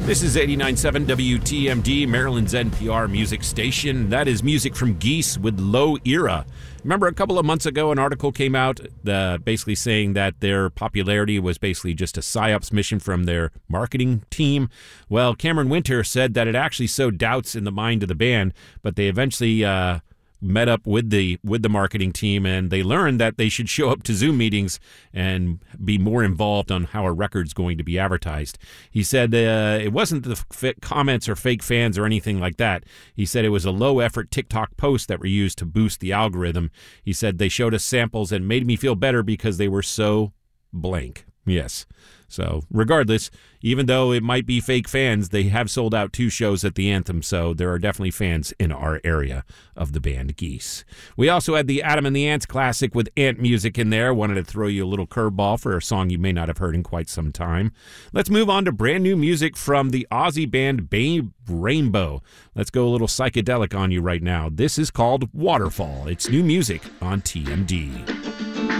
This is 89.7 WTMD, Maryland's NPR music station. That is music from Geese with Low Era. Remember a couple of months ago, an article came out basically saying that their popularity was basically just a PSYOPs mission from their marketing team. Well, Cameron Winter said that it actually sowed doubts in the mind of the band, but they eventually met up with the marketing team, and they learned that they should show up to Zoom meetings and be more involved on how a record's going to be advertised. He said it wasn't the comments or fake fans or anything like that. He said it was a low-effort TikTok post that were used to boost the algorithm. He said they showed us samples and made me feel better because they were so blank. Yes. So regardless, even though it might be fake fans, they have sold out 2 shows at the Anthem, so there are definitely fans in our area of the band Geese. We also had the Adam and the Ants classic with Ant music in there. Wanted to throw you a little curveball for a song you may not have heard in quite some time. Let's move on to brand new music from the Aussie band Babe Rainbow. Let's go a little psychedelic on you right now. This is called Waterfall. It's new music on TMD.